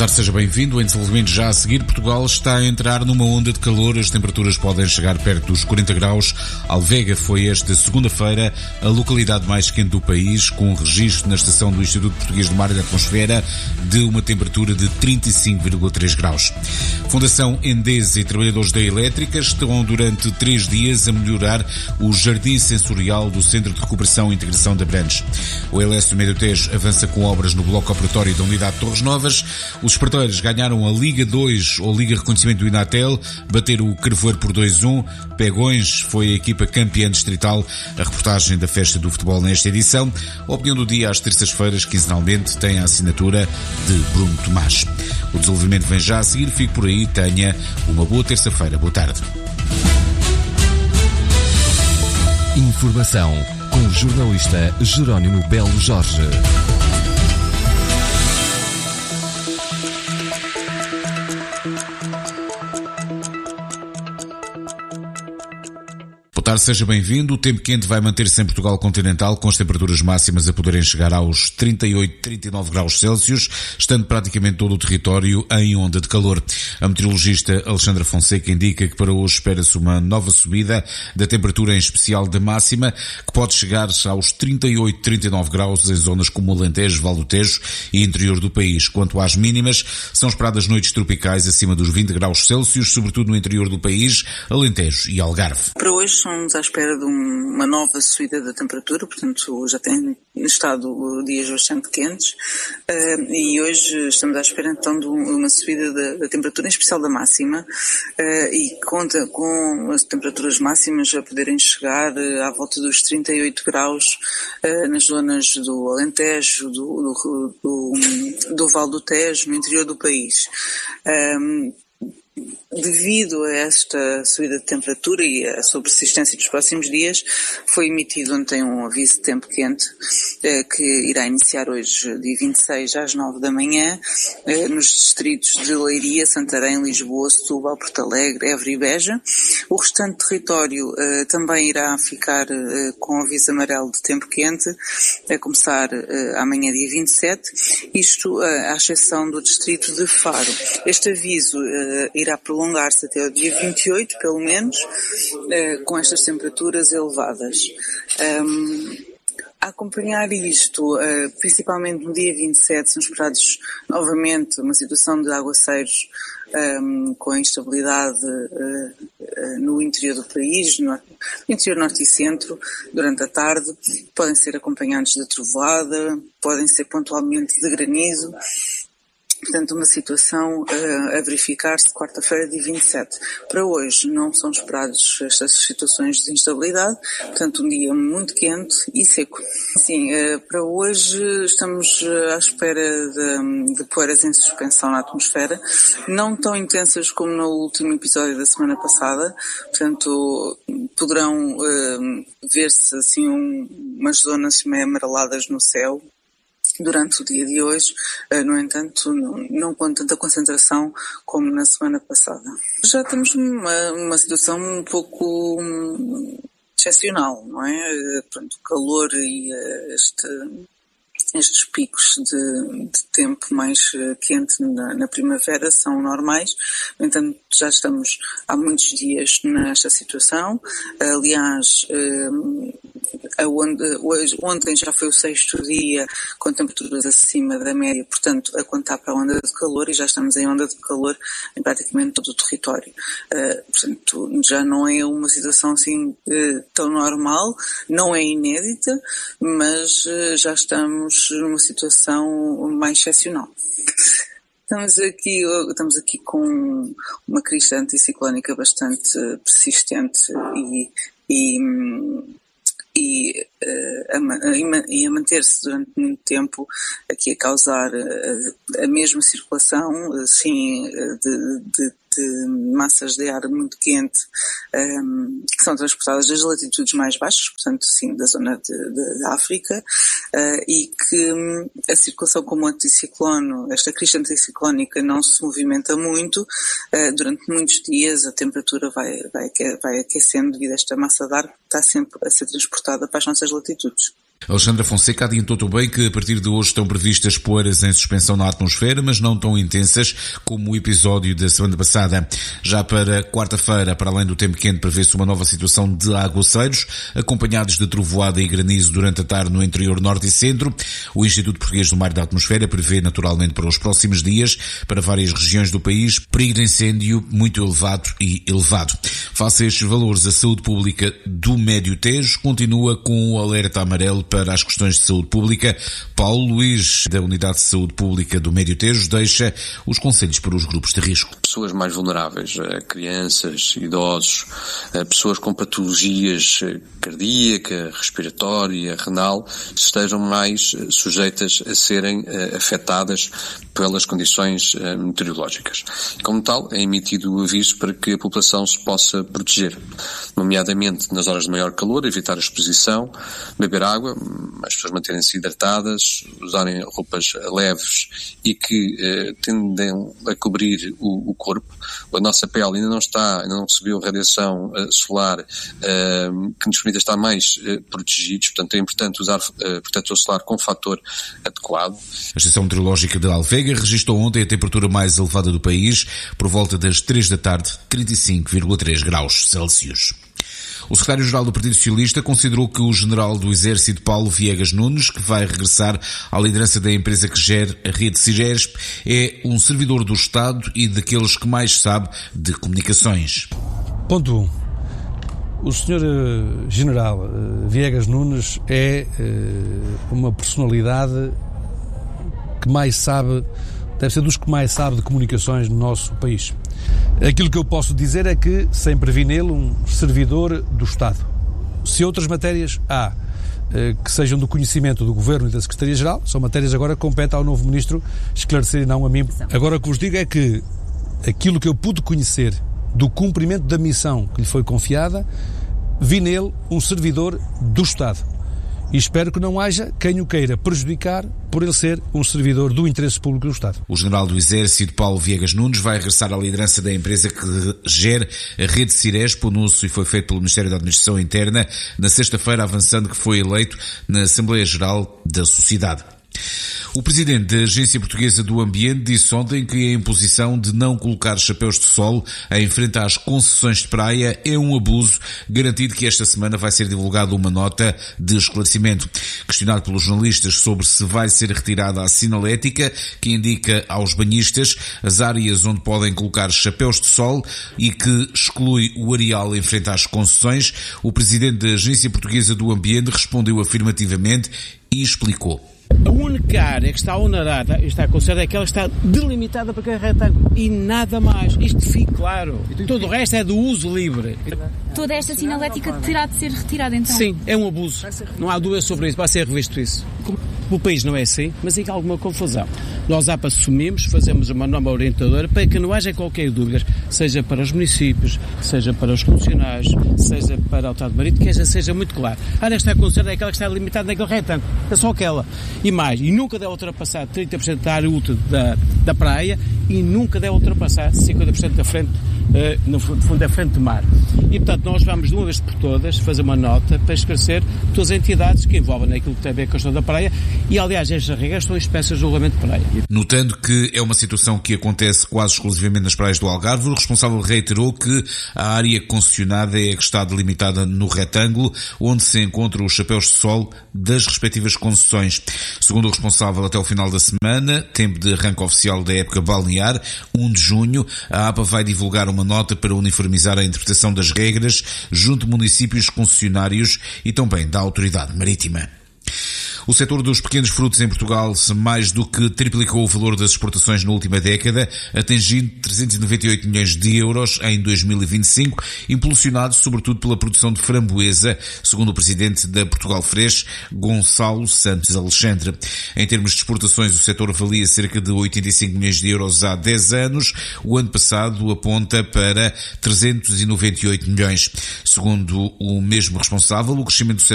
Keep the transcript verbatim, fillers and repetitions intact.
Boa tarde, seja bem-vindo. Em desenvolvimento já a seguir, Portugal está a entrar numa onda de calor. As temperaturas podem chegar perto dos quarenta graus. Alvega foi esta segunda-feira a localidade mais quente do país, com um registro na estação do Instituto Português do Mar e da Atmosfera de uma temperatura de trinta e cinco vírgula três graus. Fundação Endesa e trabalhadores da Elétrica estão durante três dias a melhorar o jardim sensorial do Centro de Recuperação e Integração de Abrantes. O Elésio Médio Tejo avança com obras no bloco operatório da unidade de Torres Novas. Os esparteiros ganharam a Liga dois, ou Liga Reconhecimento do Inatel, bateram o Carvoeiro por dois a um. Pegões foi a equipa campeã distrital. A reportagem da festa do futebol nesta edição. A opinião do dia às terças-feiras, quinzenalmente, tem a assinatura de Bruno Tomás. O desenvolvimento vem já a seguir. Fique por aí. Tenha uma boa terça-feira. Boa tarde. Informação com o jornalista Jerónimo Belo Jorge. Boa tarde, seja bem-vindo. O tempo quente vai manter-se em Portugal continental, com as temperaturas máximas a poderem chegar aos trinta e oito, trinta e nove graus Celsius, estando praticamente todo o território em onda de calor. A meteorologista Alexandra Fonseca indica que para hoje espera-se uma nova subida da temperatura, em especial da máxima, que pode chegar aos trinta e oito, trinta e nove graus em zonas como o Alentejo, Val do Tejo e interior do país. Quanto às mínimas, são esperadas noites tropicais acima dos vinte graus Celsius, sobretudo no interior do país, Alentejo e Algarve. Para hoje estamos à espera de um, uma nova subida da temperatura, portanto já tem estado dias bastante quentes uh, e hoje estamos à espera então de uma subida da, da temperatura, em especial da máxima, uh, e conta com as temperaturas máximas a poderem chegar uh, à volta dos trinta e oito graus uh, nas zonas do Alentejo, do, do, do, do Val do Tejo, no interior do país. Um, Devido a esta subida de temperatura e a sua persistência nos próximos dias, foi emitido ontem um aviso de tempo quente eh, que irá iniciar hoje, dia vinte e seis, às nove da manhã, eh, nos distritos de Leiria, Santarém, Lisboa, Setúbal, Porto Alegre, Évora e Beja. O restante território eh, também irá ficar eh, com aviso amarelo de tempo quente, a começar eh, amanhã, dia vinte e sete, isto eh, à exceção do distrito de Faro. Este aviso eh, irá prolongar-se até o dia vinte e oito, pelo menos, eh, com estas temperaturas elevadas. Um, a acompanhar isto, eh, principalmente no dia vinte e sete, são esperados novamente uma situação de aguaceiros um, com instabilidade uh, no interior do país, no interior norte e centro, durante a tarde. Podem ser acompanhados de trovoada, podem ser pontualmente de granizo. Portanto, uma situação uh, a verificar-se quarta-feira, dia vinte e sete. Para hoje não são esperados estas situações de instabilidade, portanto um dia muito quente e seco. Sim, uh, para hoje estamos uh, à espera de, de poeiras em suspensão na atmosfera, não tão intensas como no último episódio da semana passada, portanto poderão uh, ver-se assim um, umas zonas meio amareladas no céu durante o dia de hoje, no entanto, não, não com tanta concentração como na semana passada. Já temos uma, uma situação um pouco hum, excepcional, não é? Pronto, o calor e este, estes picos de, de tempo mais quente na, na primavera são normais. No entanto, já estamos há muitos dias nesta situação. Aliás, hum, A onda, hoje, ontem já foi o sexto dia com temperaturas acima da média, portanto a contar para a onda de calor, e já estamos em onda de calor em praticamente todo o território. Uh, portanto, já não é uma situação assim uh, tão normal, não é inédita, mas uh, já estamos numa situação mais excepcional. Estamos aqui, estamos aqui com uma crista anticiclónica bastante persistente e, e e, uh, a, e a manter-se durante muito tempo aqui a causar uh, a mesma circulação, assim, de, de, de massas de ar muito quente um, que são transportadas das latitudes mais baixas, portanto, sim, da zona de, de, de África, uh, e que um, a circulação como anticiclono, esta crista anticiclónica não se movimenta muito, uh, durante muitos dias a temperatura vai, vai, vai aquecendo devido a esta massa de ar que está sempre a ser transportada para as nossas latitudes. Alexandra Fonseca adiantou também que a partir de hoje estão previstas poeiras em suspensão na atmosfera, mas não tão intensas como o episódio da semana passada. Já para quarta-feira, para além do tempo quente, prevê-se uma nova situação de aguaceiros, acompanhados de trovoada e granizo durante a tarde no interior norte e centro. O Instituto Português do Mar e da Atmosfera prevê naturalmente para os próximos dias, para várias regiões do país, perigo de incêndio muito elevado e elevado. Face a estes valores, a saúde pública do Médio Tejo continua com o alerta amarelo para as questões de saúde pública. Paulo Luís, da Unidade de Saúde Pública do Médio Tejo, deixa os conselhos para os grupos de risco. Pessoas mais vulneráveis, crianças, idosos, pessoas com patologias cardíaca, respiratória, renal, estejam mais sujeitas a serem afetadas pelas condições meteorológicas. Como tal, é emitido o aviso para que a população se possa proteger, nomeadamente nas horas de maior calor, evitar a exposição, beber água, as pessoas manterem-se hidratadas, usarem roupas leves e que eh, tendem a cobrir o, o corpo. A nossa pele ainda não está, ainda não recebeu radiação uh, solar uh, que nos permita estar mais uh, protegidos, portanto é importante usar uh, protetor solar com fator adequado. A Estação Meteorológica de Alvega registrou ontem a temperatura mais elevada do país, por volta das três da tarde, trinta e cinco vírgula três graus Celsius. O secretário-geral do Partido Socialista considerou que o general do Exército, Paulo Viegas Nunes, que vai regressar à liderança da empresa que gera a rede Cigesp, é um servidor do Estado e daqueles que mais sabe de comunicações. Ponto um. O senhor uh, general uh, Viegas Nunes é uh, uma personalidade que mais sabe, deve ser dos que mais sabe de comunicações no nosso país. Aquilo que eu posso dizer é que sempre vi nele um servidor do Estado. Se outras matérias há que sejam do conhecimento do Governo e da Secretaria-Geral, são matérias agora que compete ao novo Ministro esclarecer e não a mim. Agora o que vos digo é que aquilo que eu pude conhecer do cumprimento da missão que lhe foi confiada, vi nele um servidor do Estado. E espero que não haja quem o queira prejudicar por ele ser um servidor do interesse público do Estado. O general do Exército, Paulo Viegas Nunes, vai regressar à liderança da empresa que gera a rede Ciresp. O anúncio foi feito pelo Ministério da Administração Interna na sexta-feira, avançando que foi eleito na Assembleia Geral da Sociedade. O presidente da Agência Portuguesa do Ambiente disse ontem que a imposição de não colocar chapéus de sol em frente às concessões de praia é um abuso, garantido que esta semana vai ser divulgada uma nota de esclarecimento. Questionado pelos jornalistas sobre se vai ser retirada a sinalética que indica aos banhistas as áreas onde podem colocar chapéus de sol e que exclui o areal em frente às concessões, o presidente da Agência Portuguesa do Ambiente respondeu afirmativamente e explicou. A única área que está onerada, está considerada, é aquela que está delimitada para aquele retângulo e nada mais. Isto fica claro. Todo o resto é do uso livre. Toda esta sinalética terá de ser retirada então? Sim, é um abuso. Não há dúvida sobre isso, vai ser revisto isso. O país não é assim, mas há alguma confusão. Nós A P A assumimos, fazemos uma norma orientadora para que não haja qualquer dúvida, seja para os municípios, seja para os funcionários, seja para o Estado Marítimo, que seja muito claro. A área que está considerada é aquela que está limitada naquele retângulo. É só aquela. E mais, e nunca deve ultrapassar trinta por cento da área útil da, da praia e nunca deve ultrapassar cinquenta por cento da frente, uh, no fundo da frente do mar. E portanto nós vamos de uma vez por todas fazer uma nota para esclarecer todas as entidades que envolvem naquilo que tem a ver com a questão da praia e aliás estas regras estão expressas no regulamento de praia. Notando que é uma situação que acontece quase exclusivamente nas praias do Algarve, o responsável reiterou que a área concessionada é a que está delimitada no retângulo onde se encontram os chapéus de sol das respectivas concessões. Segundo o responsável, até o final da semana, tempo de arranque oficial da época balnear, um de junho, a A P A vai divulgar uma nota para uniformizar a interpretação das regras junto de municípios concessionários e também da Autoridade Marítima. O setor dos pequenos frutos em Portugal mais do que triplicou o valor das exportações na última década, atingindo trezentos e noventa e oito milhões de euros em dois mil e vinte e cinco, impulsionado sobretudo pela produção de framboesa, segundo o presidente da Portugal Fresh, Gonçalo Santos Alexandre. Em termos de exportações, o setor valia cerca de oitenta e cinco milhões de euros há dez anos. O ano passado aponta para trezentos e noventa e oito milhões. Segundo o mesmo responsável, o crescimento do setor